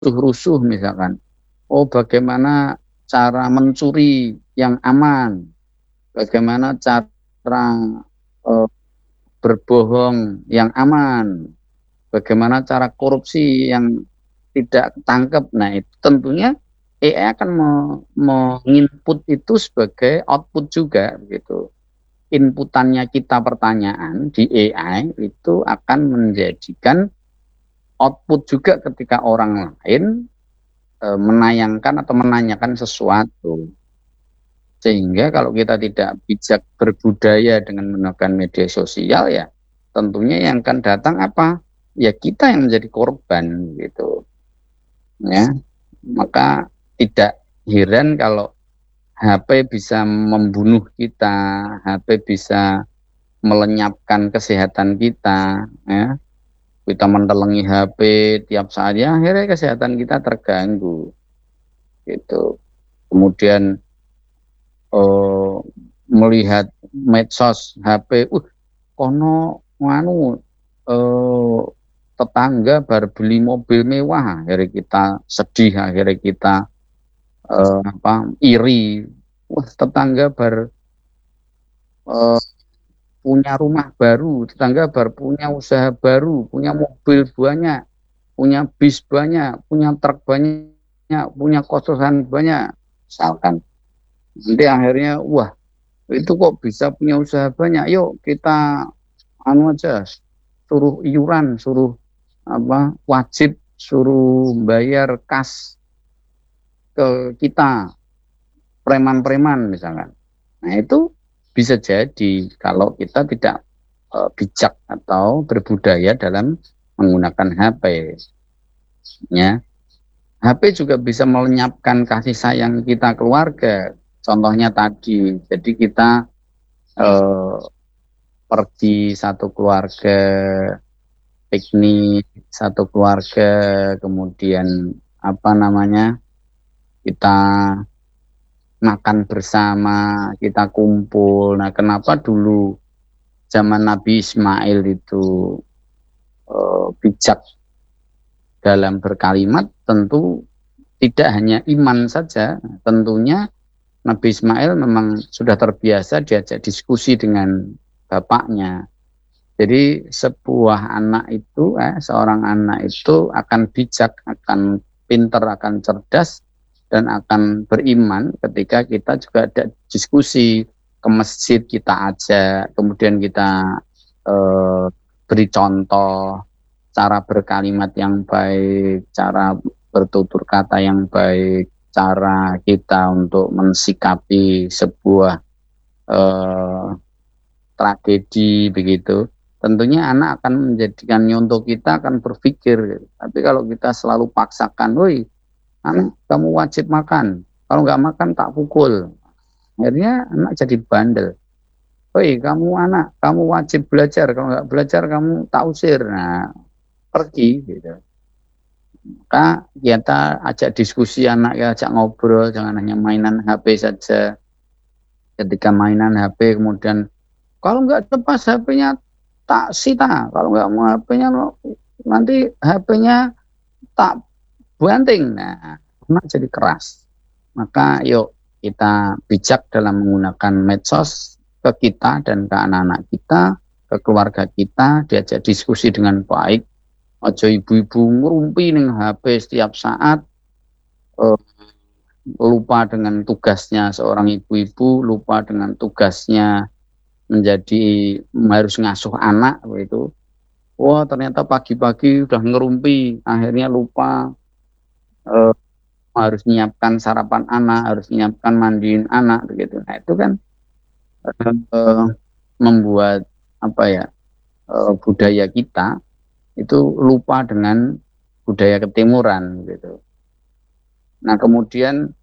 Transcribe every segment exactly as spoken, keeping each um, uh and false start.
rusuh misalkan. Oh, bagaimana cara mencuri yang aman, bagaimana cara uh, berbohong yang aman, bagaimana cara korupsi yang tidak ketangkep. Nah, itu tentunya A I akan menginput itu sebagai output juga gitu. Inputannya kita pertanyaan di A I itu akan menjadikan output juga ketika orang lain e, menayangkan atau menanyakan sesuatu. Sehingga kalau kita tidak bijak berbudaya dengan menggunakan media sosial, ya tentunya yang akan datang apa? Ya kita yang menjadi korban gitu. Ya, maka tidak heran kalau H P bisa membunuh kita, H P bisa melenyapkan kesehatan kita, ya. Kita mentelengi H P tiap saat, ya akhirnya kesehatan kita terganggu, gitu. Kemudian oh, melihat medsos H P, uh, kono nganu eh, tetangga baru beli mobil mewah, akhirnya kita sedih, akhirnya kita eh, apa iri. Wah, tetangga baru eh, punya rumah baru, tetangga baru punya usaha baru, punya mobil banyak, punya bis banyak, punya truk banyak, punya kosan banyak, misalkan. Nanti akhirnya, wah, itu kok bisa punya usaha banyak, yuk kita anu aja, suruh iuran, suruh apa wajib, suruh bayar kas ke kita, preman-preman misalkan. Nah, itu bisa jadi kalau kita tidak e, bijak atau berbudaya dalam menggunakan H P. Ya, H P juga bisa melenyapkan kasih sayang kita keluarga. Contohnya tadi, jadi kita e, pergi satu keluarga, piknik satu keluarga, kemudian apa namanya, kita makan bersama, kita kumpul. Nah, kenapa dulu zaman Nabi Ismail itu eh, bijak dalam berkalimat? Tentu tidak hanya iman saja, tentunya Nabi Ismail memang sudah terbiasa diajak diskusi dengan bapaknya. Jadi sebuah anak itu, eh, seorang anak itu akan bijak, akan pintar, akan cerdas, dan akan beriman ketika kita juga ada diskusi ke masjid, kita ajak, kemudian kita eh, beri contoh cara berkalimat yang baik, cara bertutur kata yang baik, cara kita untuk mensikapi sebuah eh, tragedi begitu. Tentunya anak akan menjadikan nyontoh, kita akan berpikir. Tapi kalau kita selalu paksakan, woi, anak kamu wajib makan, kalau nggak makan tak pukul, akhirnya anak jadi bandel. Woi, kamu anak, kamu wajib belajar, kalau nggak belajar kamu tak usir, nah pergi gitu. Maka kita ajak diskusi anak, ya ajak ngobrol, jangan hanya mainan H P saja. Ketika mainan H P kemudian kalau nggak lepas H P-nya tak sita, kalau nggak mau H P-nya nanti H P-nya tak banting. Nah, anak jadi keras. Maka yuk kita bijak dalam menggunakan medsos ke kita dan ke anak-anak kita, ke keluarga kita, diajak diskusi dengan baik. Ojo ibu-ibu ngerumpi ning H P setiap saat, eh, lupa dengan tugasnya seorang ibu-ibu, lupa dengan tugasnya menjadi harus ngasuh anak begitu. Wah, ternyata pagi-pagi udah ngerumpi, akhirnya lupa eh, harus menyiapkan sarapan anak, harus menyiapkan mandiin anak begitu. Nah, itu kan eh, membuat apa ya, eh, budaya kita itu lupa dengan budaya ketimuran gitu. Nah, kemudian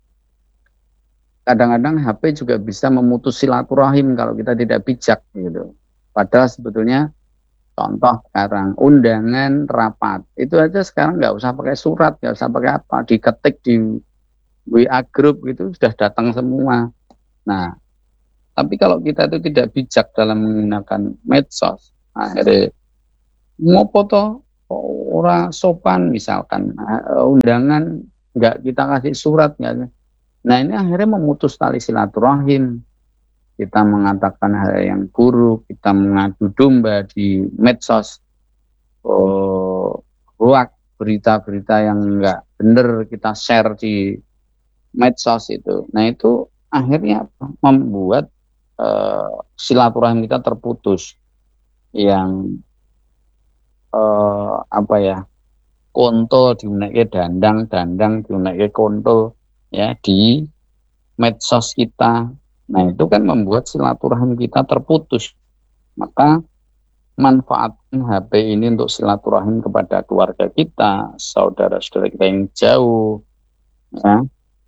kadang-kadang H P juga bisa memutus silaturahim kalau kita tidak bijak gitu. Padahal sebetulnya contoh sekarang undangan rapat itu aja sekarang nggak usah pakai surat, nggak usah pakai apa, diketik di W A group gitu sudah datang semua. Nah, tapi kalau kita itu tidak bijak dalam menggunakan medsos, akhirnya ngopo toh ora sopan misalkan, uh, undangan nggak kita kasih surat nggak. Nah ini akhirnya memutus tali silaturahim. Kita mengatakan hal yang buruk, kita mengadu domba di medsos, oh, hoak, berita-berita yang enggak benar kita share di medsos itu. Nah itu akhirnya membuat uh, silaturahim kita terputus. Yang uh, apa ya, kontol diunaike dandang, dandang diunaike kontol ya di medsos kita. Nah itu kan membuat silaturahim kita terputus. Maka manfaatkan H P ini untuk silaturahim kepada keluarga kita, saudara-saudara kita yang jauh, ya.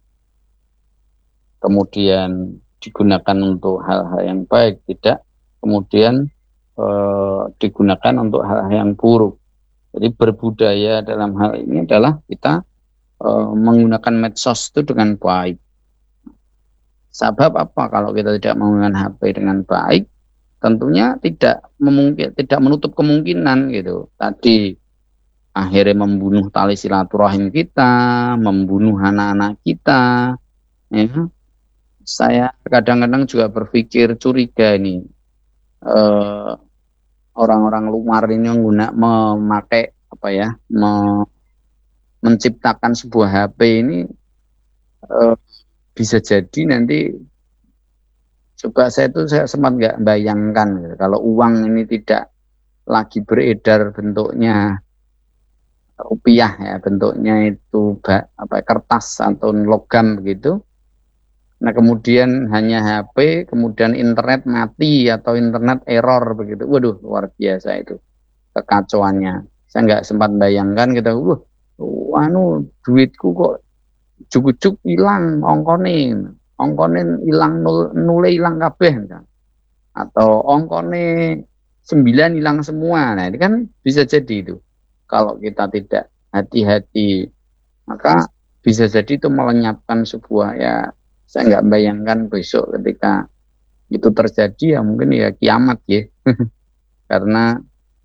Kemudian digunakan untuk hal-hal yang baik, tidak kemudian eh, digunakan untuk hal-hal yang buruk. Jadi berbudaya dalam hal ini adalah kita eh, menggunakan medsos itu dengan baik. Sebab apa kalau kita tidak menggunakan H P dengan baik? Tentunya tidak memungkin, tidak menutup kemungkinan gitu. Tadi akhirnya membunuh tali silaturahim kita, membunuh anak-anak kita. Ya. Saya kadang-kadang juga berpikir curiga ini eh, orang-orang luar ini mengguna, memakai apa ya, me, menciptakan sebuah H P ini eh, bisa jadi nanti. Coba saya itu saya sempat nggak bayangkan gitu, kalau uang ini tidak lagi beredar bentuknya rupiah ya, bentuknya itu apa kertas atau logam begitu. Nah kemudian hanya H P, kemudian internet mati atau internet error begitu. Waduh luar biasa itu kekacauannya. Saya nggak sempat bayangkan gitu. Wah, anu duitku kok juk-juk hilang ongkone. Ongkone hilang, nul, nule hilang kabeh atau ongkone sembilan hilang semua. Nah ini kan bisa jadi itu kalau kita tidak hati-hati, maka bisa jadi itu melenyapkan sebuah, ya saya nggak bayangkan besok ketika itu terjadi ya mungkin ya kiamat ya. Karena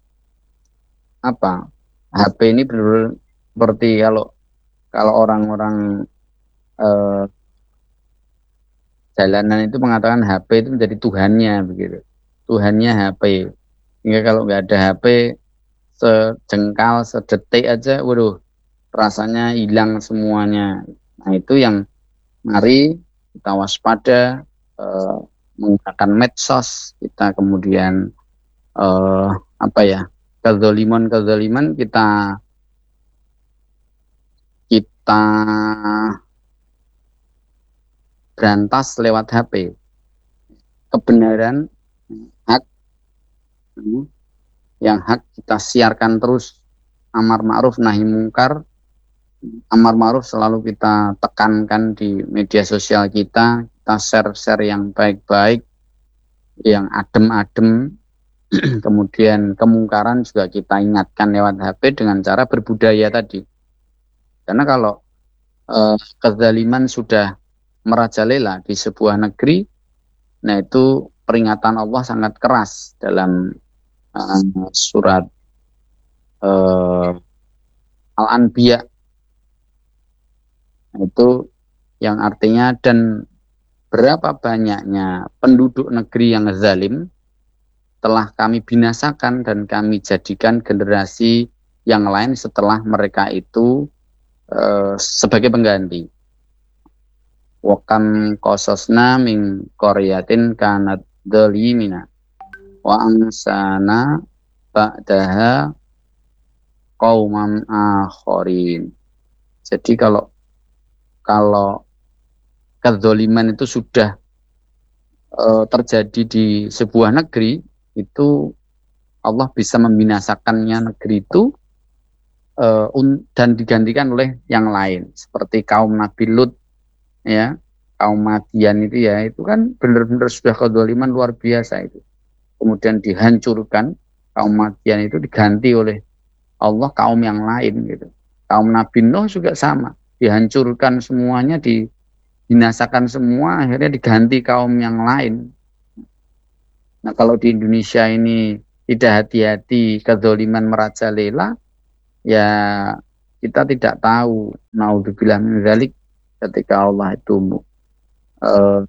apa, H P ini benar-benar seperti kalau kalau orang-orang eh, jalanan itu mengatakan H P itu menjadi Tuhannya begitu. Tuhannya H P. Hingga kalau nggak ada H P sejengkal, sedetik aja, waduh, rasanya hilang semuanya. Nah itu yang mari kita waspada, eh, menggunakan medsos, kita kemudian eh, apa ya, kezaliman-kezaliman kita kita berantas lewat H P. Kebenaran hak yang hak kita siarkan terus, amar ma'ruf nahi mungkar. Amar ma'ruf selalu kita tekankan di media sosial kita, kita share-share yang baik-baik, yang adem-adem. Kemudian kemungkaran juga kita ingatkan lewat H P dengan cara berbudaya tadi. Karena kalau eh, kezaliman sudah merajalela di sebuah negeri, nah itu peringatan Allah sangat keras dalam uh, surat uh, Al-Anbiya. Nah, itu yang artinya, dan berapa banyaknya penduduk negeri yang zalim telah kami binasakan dan kami jadikan generasi yang lain setelah mereka itu uh, sebagai pengganti. Wakam kososna min qaryatin kanat dhalimina wa ansana ba'daha qauman akharin. Jadi kalau kalau kezaliman itu sudah e, terjadi di sebuah negeri, itu Allah bisa membinasakannya negeri itu e, un, dan digantikan oleh yang lain, seperti kaum Nabi Lut, ya, kaum Madian itu ya, itu kan benar-benar sudah kezaliman luar biasa itu. Kemudian dihancurkan, kaum Madian itu diganti oleh Allah kaum yang lain gitu. Kaum Nabi Nuh juga sama, dihancurkan semuanya, dibinasakan semua, akhirnya diganti kaum yang lain. Nah kalau di Indonesia ini tidak hati-hati, kezaliman merajalela, ya kita tidak tahu, naudzubillah min dzalik, ketika Allah itu eh,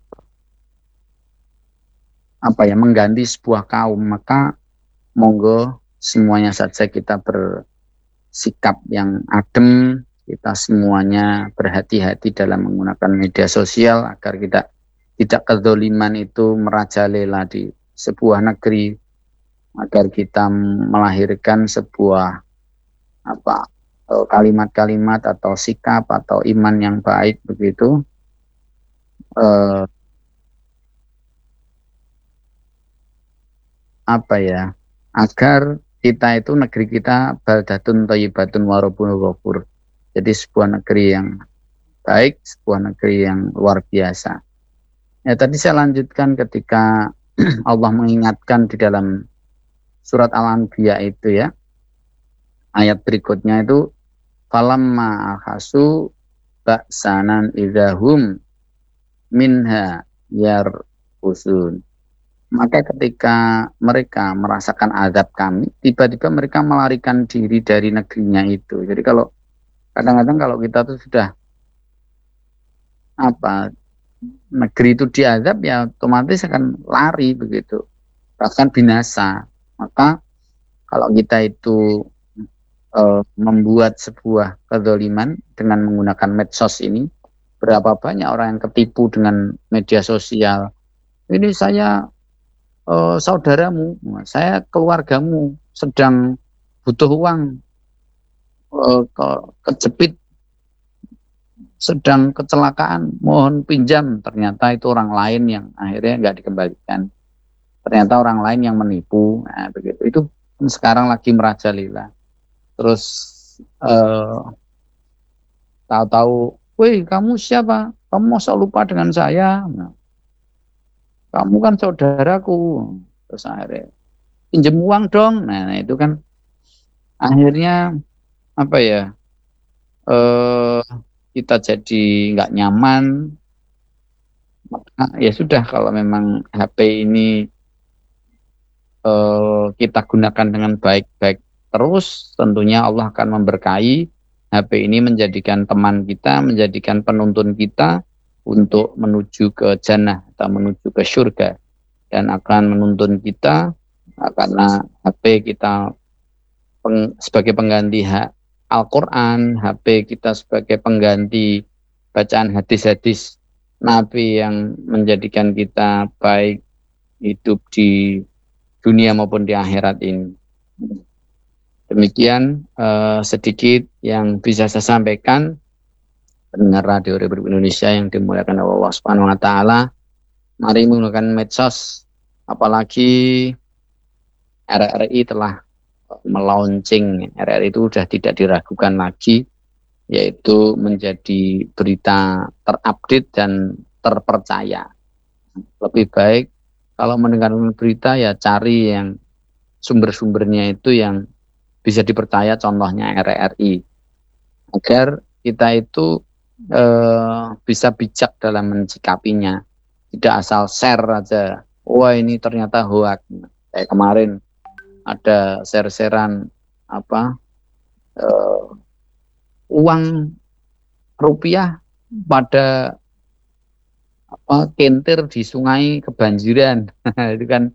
apa ya mengganti sebuah kaum, maka monggo semuanya saja kita bersikap yang adem, kita semuanya berhati-hati dalam menggunakan media sosial agar kita tidak kezoliman itu merajalela di sebuah negeri, agar kita melahirkan sebuah apa eh, kalimat-kalimat atau sikap atau iman yang baik begitu, eh, apa ya agar kita itu negeri kita baldatun thayyibatun warabun ghafur, jadi sebuah negeri yang baik, sebuah negeri yang luar biasa. Ya tadi saya lanjutkan ketika Allah mengingatkan di dalam surat Al-Anbiya itu ya, ayat berikutnya itu falamma akhasu ba'sanan idahum minha yarqusun. Maka ketika mereka merasakan azab kami, tiba-tiba mereka melarikan diri dari negerinya itu. Jadi kalau kadang-kadang kalau kita tuh sudah apa negeri itu diazab, ya otomatis akan lari begitu, bahkan binasa. Maka kalau kita itu e, membuat sebuah kezaliman dengan menggunakan medsos ini, berapa banyak orang yang ketipu dengan media sosial. Ini saya e, saudaramu, saya keluargamu sedang butuh uang, e, ke, kejepit, sedang kecelakaan, mohon pinjam. Ternyata itu orang lain yang akhirnya nggak dikembalikan. Ternyata orang lain yang menipu. Nah, begitu. Itu sekarang lagi merajalela. Terus eh, tahu-tahu, wih kamu siapa? Kamu masa lupa dengan saya? Nah, kamu kan saudaraku. Terus akhirnya pinjam uang dong. Nah, nah itu kan akhirnya apa ya? Eh, kita jadi nggak nyaman. Maka ya sudah, kalau memang H P ini eh, kita gunakan dengan baik-baik terus, tentunya Allah akan memberkahi. H P ini menjadikan teman kita, menjadikan penuntun kita untuk menuju ke jannah atau menuju ke surga, dan akan menuntun kita karena H P kita peng, sebagai pengganti Al-Quran, H P kita sebagai pengganti bacaan hadis-hadis Nabi yang menjadikan kita baik hidup di dunia maupun di akhirat ini. Demikian eh, sedikit yang bisa saya sampaikan. Pendengar Radio Republik Indonesia yang dimuliakan Allah Subhanahu wa taala, mari menggunakan medsos, apalagi R R I telah melaunching. R R I itu sudah tidak diragukan lagi, yaitu menjadi berita terupdate dan terpercaya. Lebih baik kalau mendengarkan berita ya cari yang sumber-sumbernya itu yang bisa dipercaya, contohnya R R I, agar kita itu eh, bisa bijak dalam mencikapinya, tidak asal share aja, wah ini ternyata hoax. Kayak kemarin ada share-sharean apa eh, uang rupiah pada apa kentir di sungai kebanjiran. Itu kan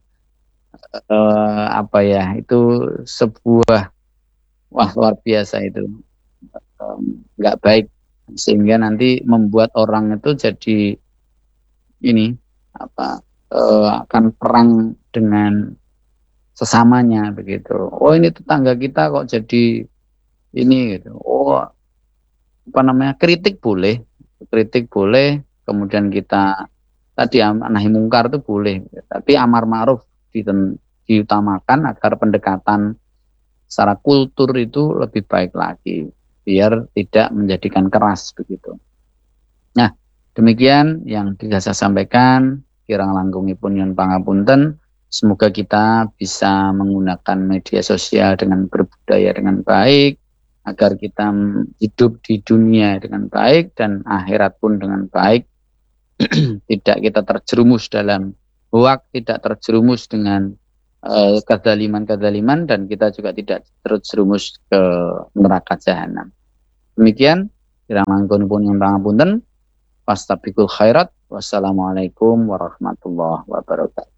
eh, apa ya, itu sebuah, wah luar biasa itu, nggak um, baik, sehingga nanti membuat orang itu jadi ini apa uh, akan perang dengan sesamanya begitu. Oh ini tetangga kita kok jadi ini gitu. Oh apa namanya, kritik boleh, kritik boleh, kemudian kita tadi nahi mungkar itu boleh, tapi amar ma'ruf diutamakan agar pendekatan secara kultur itu lebih baik lagi, biar tidak menjadikan keras begitu. Nah, demikian yang bisa saya sampaikan. Kirang langkungipun nyuwun pangapunten. Semoga kita bisa menggunakan media sosial dengan berbudaya dengan baik, agar kita hidup di dunia dengan baik dan akhirat pun dengan baik. Tidak kita terjerumus dalam hoak, tidak terjerumus dengan uh, kezaliman-kezaliman, dan kita juga tidak terjerumus ke neraka jahanam. Demikian, kirang langkung pun yang pangapunten. Fastabiqul khairat. Wassalamualaikum warahmatullahi wabarakatuh.